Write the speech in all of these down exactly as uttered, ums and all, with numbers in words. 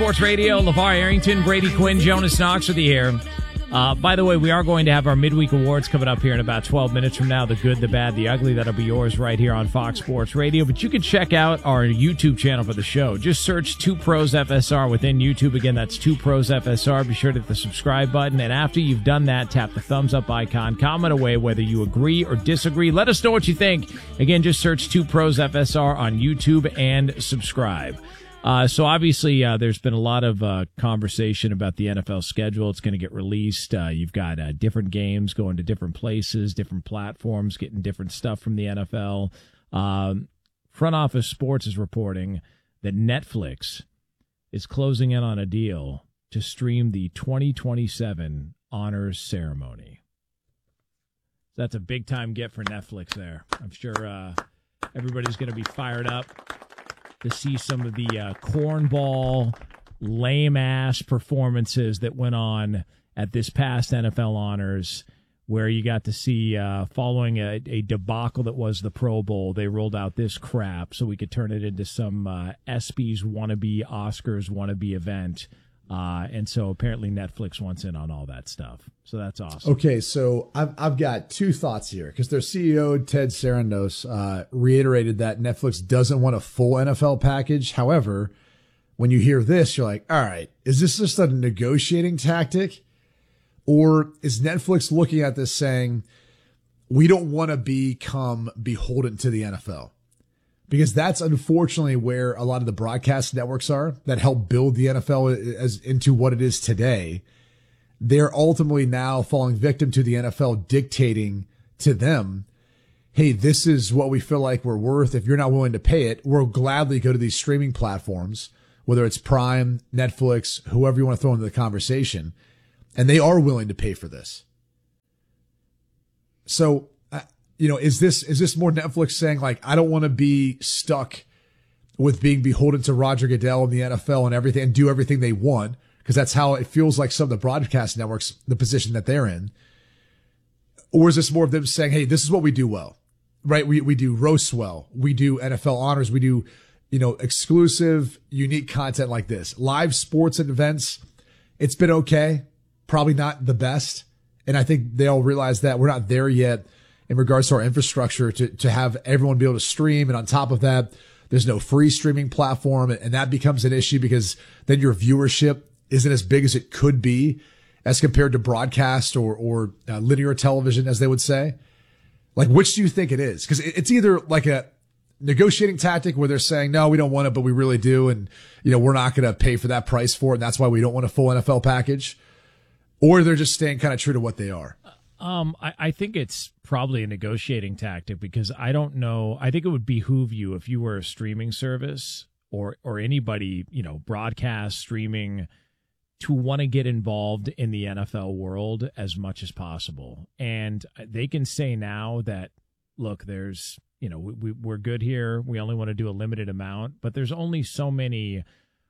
Sports Radio. LeVar Arrington, Brady Quinn, Jonas Knox with you here. Uh, by the way, we are going to have our midweek awards coming up here in about twelve minutes from now. The good, the bad, the ugly. That'll be yours right here on Fox Sports Radio. But you can check out our YouTube channel for the show. Just search Two Pros F S R within YouTube. Again, that's Two Pros F S R. Be sure to hit the subscribe button. And after you've done that, tap the thumbs up icon. Comment away whether you agree or disagree. Let us know what you think. Again, just search Two Pros F S R on YouTube and subscribe. Uh, so obviously, uh, there's been a lot of uh, conversation about the N F L schedule. It's going to get released. Uh, you've got uh, different games going to different places, different platforms, getting different stuff from the N F L. Um, Front Office Sports is reporting that Netflix is closing in on a deal to stream the twenty twenty-seven honors ceremony. So that's a big-time get for Netflix there. I'm sure uh, everybody's going to be fired up to see some of the uh, cornball, lame-ass performances that went on at this past N F L Honors, where you got to see, uh, following a, a debacle that was the Pro Bowl, they rolled out this crap so we could turn it into some uh, ESPYs wannabe, Oscars wannabe event. Uh, and so apparently Netflix wants in on all that stuff. So that's awesome. Okay, so I've, I've got two thoughts here because their C E O, Ted Sarandos, uh, reiterated that Netflix doesn't want a full N F L package. However, when you hear this, you're like, all right, is this just a negotiating tactic? Or is Netflix looking at this saying, we don't want to become beholden to the N F L? Because that's unfortunately where a lot of the broadcast networks are that help build the N F L as into what it is today. They're ultimately now falling victim to the N F L dictating to them, hey, this is what we feel like we're worth. If you're not willing to pay it, we'll gladly go to these streaming platforms, whether it's Prime, Netflix, whoever you want to throw into the conversation. And they are willing to pay for this. So, you know, is this is this more Netflix saying, like, I don't want to be stuck with being beholden to Roger Goodell and the N F L and everything and do everything they want? Because that's how it feels like some of the broadcast networks, the position that they're in. Or is this more of them saying, hey, this is what we do well, right? We we do roasts well. We do N F L honors. We do, you know, exclusive, unique content like this. Live sports and events, it's been okay. Probably not the best. And I think they all realize that we're not there yet in regards to our infrastructure to, to have everyone be able to stream. And on top of that, there's no free streaming platform. And that becomes an issue because then your viewership isn't as big as it could be as compared to broadcast or, or uh, linear television, as they would say. Like, which do you think it is? Because it's either like a negotiating tactic where they're saying, no, we don't want it, but we really do. And, you know, we're not going to pay for that price for it. And that's why we don't want a full N F L package. Or they're just staying kind of true to what they are. Um, I, I think it's probably a negotiating tactic because I don't know. I think it would behoove you if you were a streaming service or or anybody, you know, broadcast streaming, to want to get involved in the N F L world as much as possible. And they can say now that, look, there's, you know, we, we're good here. We only want to do a limited amount, but there's only so many.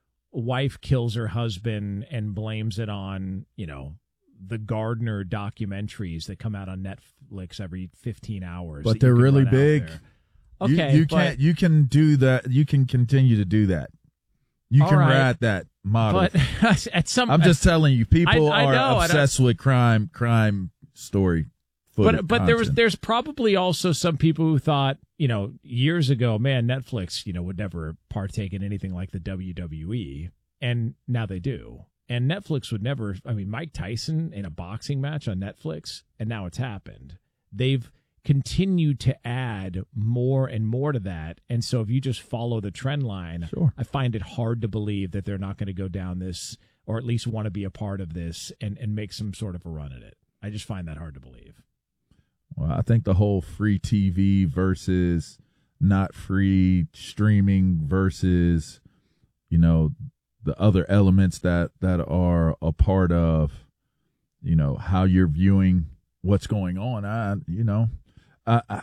Wife kills her husband and blames it on, you know, the Gardner documentaries that come out on Netflix every fifteen hours. But they're really big. Okay, you, you but, can't. You can do that. You can continue to do that. You can right, ride that model. But at some, I'm just at, telling you, people I, I are know, obsessed with crime, crime story. But but there was there's probably also some people who thought, you know, years ago, man, Netflix, you know, would never partake in anything like the W W E, and now they do. And Netflix would never. I mean, Mike Tyson in a boxing match on Netflix, and now it's happened. They've continued to add more and more to that, and so if you just follow the trend line, sure. I find it hard to believe that they're not going to go down this, or at least want to be a part of this and and make some sort of a run at it. I just find that hard to believe. Well, I think the whole free T V versus not free streaming versus, you know, the other elements that, that are a part of, you know, how you're viewing what's going on. I, you know, I, I,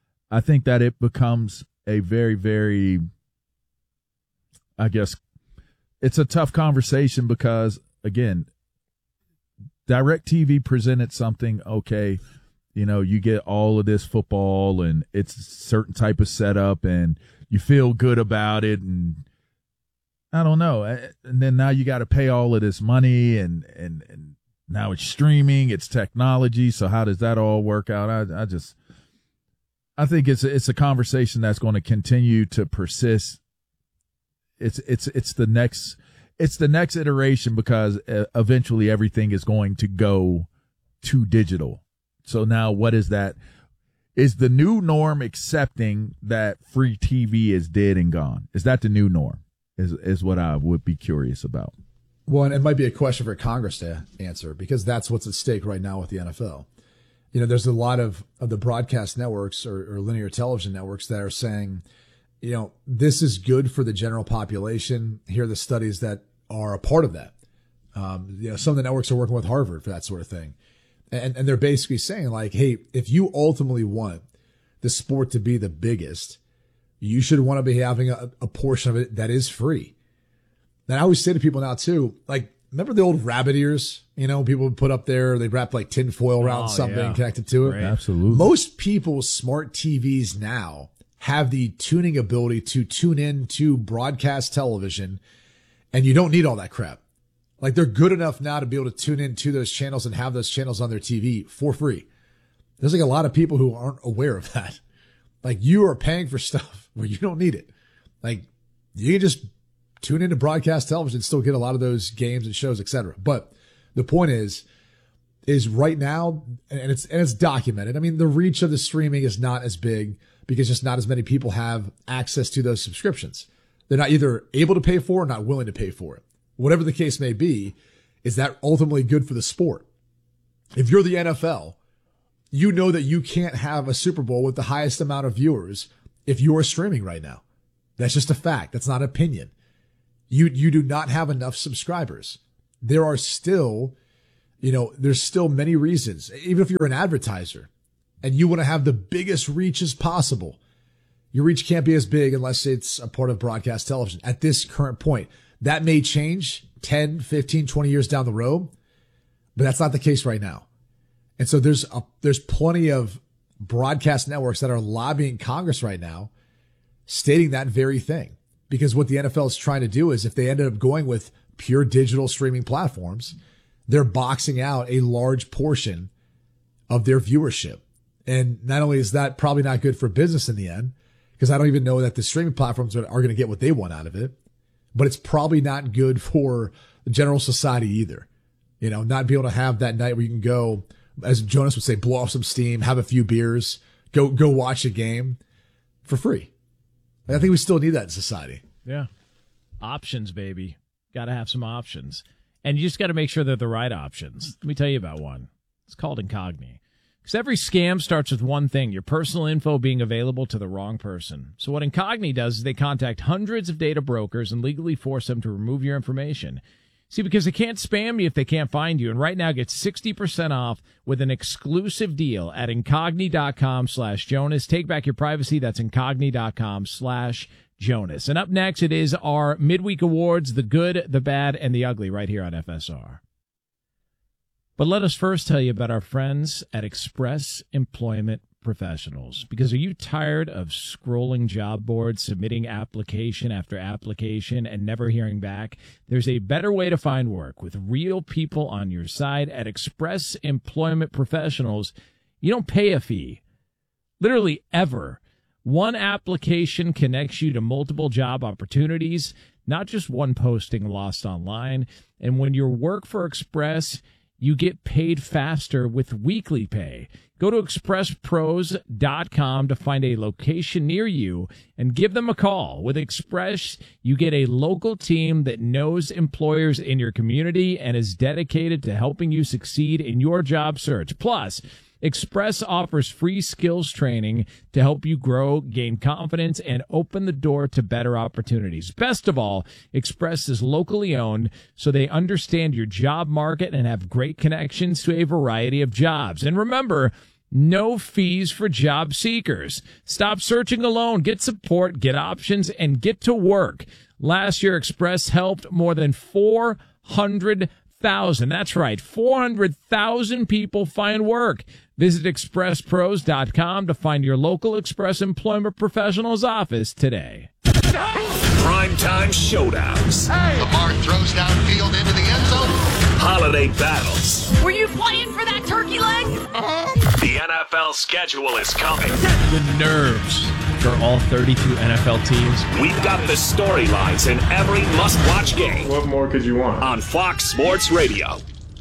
I think that it becomes a very, very, I guess it's a tough conversation because, again, DirecTV presented something, okay, you know, you get all of this football and it's a certain type of setup and you feel good about it. And I don't know. And then now you got to pay all of this money, and, and, and now it's streaming, it's technology. So how does that all work out? I, I just, I think it's, it's a conversation that's going to continue to persist. It's, it's, it's the next, it's the next iteration, because eventually everything is going to go to digital. So now what is that? Is the new norm accepting that free T V is dead and gone? Is that the new norm? Is is what I would be curious about. Well, and it might be a question for Congress to answer, because that's what's at stake right now with the N F L. You know, there's a lot of, of the broadcast networks or, or linear television networks that are saying, you know, this is good for the general population. Here are the studies that are a part of that. Um, you know, some of the networks are working with Harvard for that sort of thing. And, and they're basically saying, like, hey, if you ultimately want the sport to be the biggest, you should want to be having a, a portion of it that is free. And I always say to people now too, like, remember the old rabbit ears? You know, people would put up there, they'd wrap like tin foil around oh, something yeah. connected to it. Right. Absolutely. Most people's smart T Vs now have the tuning ability to tune in to broadcast television, and you don't need all that crap. Like, they're good enough now to be able to tune in to those channels and have those channels on their T V for free. There's like a lot of people who aren't aware of that. Like, you are paying for stuff where you don't need it. Like, you can just tune into broadcast television and still get a lot of those games and shows, et cetera. But the point is, is right now, and it's, and it's documented. I mean, the reach of the streaming is not as big because just not as many people have access to those subscriptions. They're not either able to pay for it or not willing to pay for it. Whatever the case may be, is that ultimately good for the sport? If you're the N F L, you know that you can't have a Super Bowl with the highest amount of viewers if you are streaming right now. That's just a fact. That's not opinion. You, you do not have enough subscribers. There are still, you know, there's still many reasons. Even if you're an advertiser and you want to have the biggest reach as possible, your reach can't be as big unless it's a part of broadcast television at this current point. That may change ten, fifteen, twenty years down the road, but that's not the case right now. And so there's a, there's plenty of broadcast networks that are lobbying Congress right now, stating that very thing. Because what the N F L is trying to do is, if they ended up going with pure digital streaming platforms, they're boxing out a large portion of their viewership. And not only is that probably not good for business in the end, because I don't even know that the streaming platforms are, are going to get what they want out of it, but it's probably not good for the general society either. You know, not be able to have that night where you can go, as Jonas would say, blow off some steam, have a few beers, go, go watch a game for free. I think we still need that in society. Yeah. Options, baby. Got to have some options. And you just got to make sure they're the right options. Let me tell you about one. It's called Incogni. Because every scam starts with one thing, your personal info being available to the wrong person. So what Incogni does is they contact hundreds of data brokers and legally force them to remove your information. See, because they can't spam you if they can't find you. And right now, get sixty percent off with an exclusive deal at Incogni.com slash Jonas. Take back your privacy. That's Incogni.com slash Jonas. And up next, it is our midweek awards, the good, the bad, and the ugly, right here on F S R. But let us first tell you about our friends at Express Employment Professionals. Because are you tired of scrolling job boards, submitting application after application, and never hearing back? There's a better way to find work with real people on your side. At Express Employment Professionals, you don't pay a fee. Literally ever. One application connects you to multiple job opportunities, not just one posting lost online. And when you work for Express, you get paid faster with weekly pay. Go to express pros dot com to find a location near you and give them a call. With Express, you get a local team that knows employers in your community and is dedicated to helping you succeed in your job search. Plus, Express offers free skills training to help you grow, gain confidence, and open the door to better opportunities. Best of all, Express is locally owned, so they understand your job market and have great connections to a variety of jobs. And remember, no fees for job seekers. Stop searching alone. Get support, get options, and get to work. Last year, Express helped more than four hundred thousand. That's right, four hundred thousand people find work. Visit express pros dot com to find your local Express Employment Professionals office today. Primetime showdowns. Hey. Lamar throws downfield into the end zone. Holiday battles. Were you playing for that turkey leg? Uh-huh. The N F L schedule is coming. The nerves for all thirty-two N F L teams. We've got the storylines in every must-watch game. What more could you want? On Fox Sports Radio.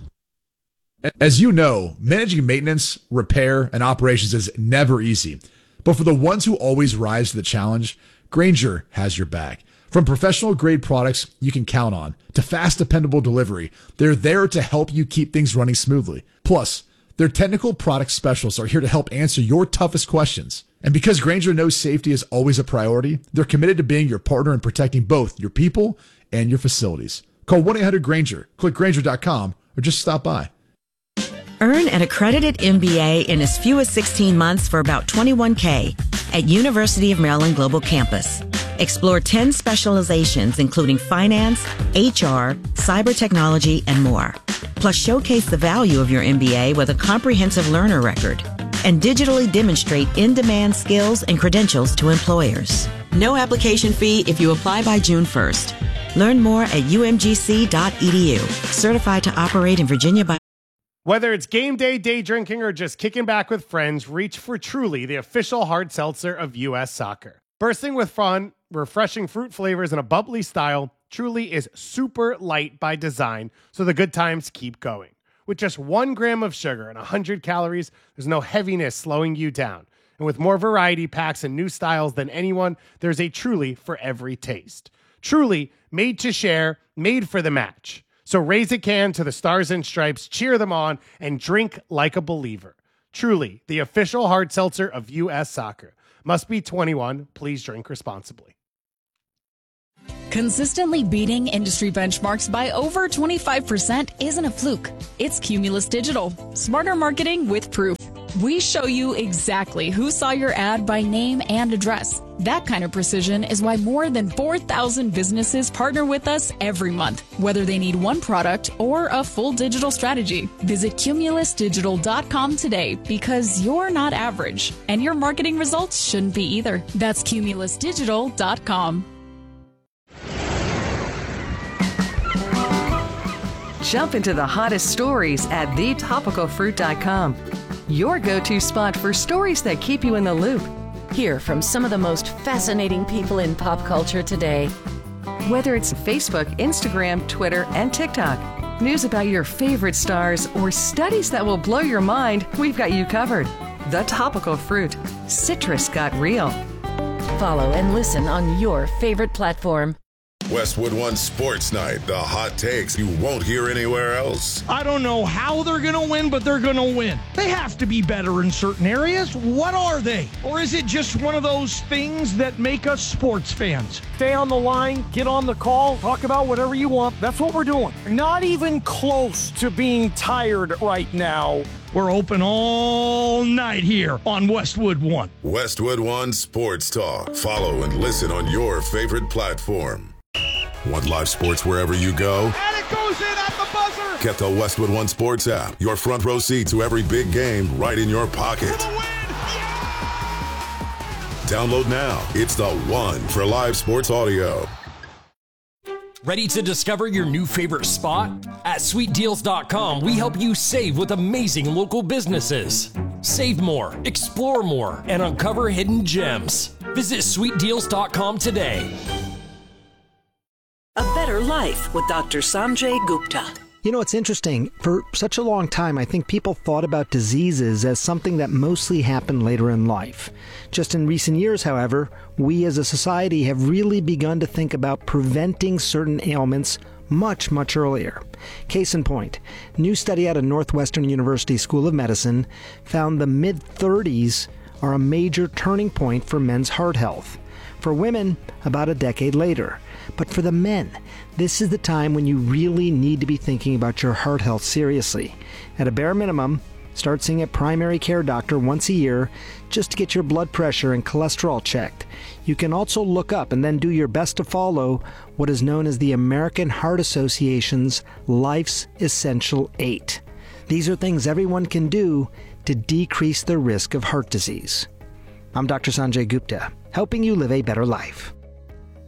As you know, managing maintenance, repair, and operations is never easy. But for the ones who always rise to the challenge, Grainger has your back. From professional-grade products you can count on to fast, dependable delivery, they're there to help you keep things running smoothly. Plus, their technical product specialists are here to help answer your toughest questions. And because Grainger knows safety is always a priority, they're committed to being your partner in protecting both your people and your facilities. Call one eight hundred Grainger, click Grainger dot com, or just stop by. Earn an accredited M B A in as few as sixteen months for about twenty-one thousand dollars at University of Maryland Global Campus. Explore ten specializations, including finance, H R, cyber technology, and more. Plus, showcase the value of your M B A with a comprehensive learner record and digitally demonstrate in-demand skills and credentials to employers. No application fee if you apply by June first. Learn more at U M G C dot E D U. Certified to operate in Virginia by... Whether it's game day, day drinking, or just kicking back with friends, reach for Truly, the official hard seltzer of U S Soccer. Bursting with fun, refreshing fruit flavors, and a bubbly style, Truly is super light by design, so the good times keep going. With just one gram of sugar and one hundred calories, there's no heaviness slowing you down. And with more variety packs and new styles than anyone, there's a Truly for every taste. Truly, made to share, made for the match. So raise a can to the Stars and Stripes, cheer them on, and drink like a believer. Truly, the official hard seltzer of U S Soccer. Must be twenty-one. Please drink responsibly. Consistently beating industry benchmarks by over twenty-five percent isn't a fluke. It's Cumulus Digital. Smarter marketing with proof. We show you exactly who saw your ad by name and address. That kind of precision is why more than four thousand businesses partner with us every month, whether they need one product or a full digital strategy. Visit Cumulus Digital dot com today because you're not average, and your marketing results shouldn't be either. That's Cumulus Digital dot com. Jump into the hottest stories at the topical fruit dot com. Your go-to spot for stories that keep you in the loop. Hear from some of the most fascinating people in pop culture today. Whether it's Facebook, Instagram, Twitter, and TikTok, news about your favorite stars, or studies that will blow your mind, we've got you covered. The Topical Fruit. Citrus got real. Follow and listen on your favorite platform. Westwood One Sports Night, the hot takes you won't hear anywhere else. I don't know how they're going to win, but they're going to win. They have to be better in certain areas. What are they? Or is it just one of those things that make us sports fans? Stay on the line, get on the call, talk about whatever you want. That's what we're doing. Not even close to being tired right now. We're open all night here on Westwood One. Westwood One Sports Talk. Follow and listen on your favorite platform. Want live sports wherever you go? And it goes in at the buzzer! Get the Westwood One Sports app. Your front row seat to every big game right in your pocket. For the win! Yeah! Download now. It's the one for live sports audio. Ready to discover your new favorite spot? At sweet deals dot com, we help you save with amazing local businesses. Save more, explore more, and uncover hidden gems. Visit sweet deals dot com today. A Better Life with Doctor Sanjay Gupta. You know, it's interesting. For such a long time, I think people thought about diseases as something that mostly happened later in life. Just in recent years, however, we as a society have really begun to think about preventing certain ailments much, much earlier. Case in point, new study out of Northwestern University School of Medicine found the mid-thirties are a major turning point for men's heart health. For women, about a decade later. But for the men, this is the time when you really need to be thinking about your heart health seriously. At a bare minimum, start seeing a primary care doctor once a year just to get your blood pressure and cholesterol checked. You can also look up and then do your best to follow what is known as the American Heart Association's Life's Essential Eight. These are things everyone can do to decrease the risk of heart disease. I'm Doctor Sanjay Gupta, helping you live a better life.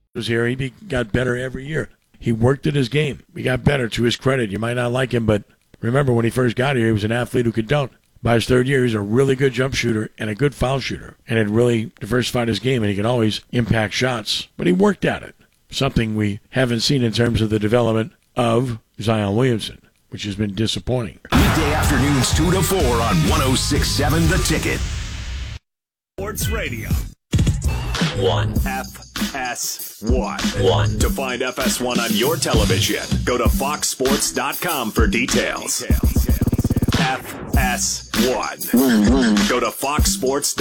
was here, he be, got better every year. He worked at his game. He got better, to his credit. You might not like him, but remember when he first got here, he was an athlete who could dunk. By his third year, he's a really good jump shooter and a good foul shooter, and had really diversified his game, and he can always impact shots. But he worked at it, something we haven't seen in terms of the development of Zion Williamson, which has been disappointing. Weekday afternoons two to four on one oh six point seven The Ticket. Sports Radio. One. F S one. One. To find F S one on your television, go to fox sports dot com for details. F S one. One. One. Go to fox sports dot com.